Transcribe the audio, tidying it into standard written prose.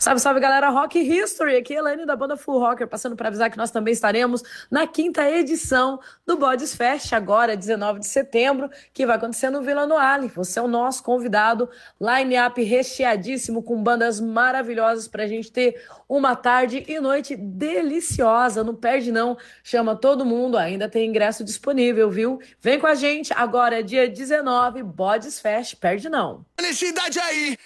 Salve, salve, galera, Rock History, aqui é a Elaine da banda Full Rocker, passando para avisar que nós também estaremos na quinta edição do Bodes Fest, agora 19 de setembro, que vai acontecer no Vila Noale. Você é o nosso convidado, line-up recheadíssimo, com bandas maravilhosas para a gente ter uma tarde e noite deliciosa, não perde não, chama todo mundo, ainda tem ingresso disponível, viu? Vem com a gente, agora é dia 19, Bodes Fest, perde não. Honestidade aí!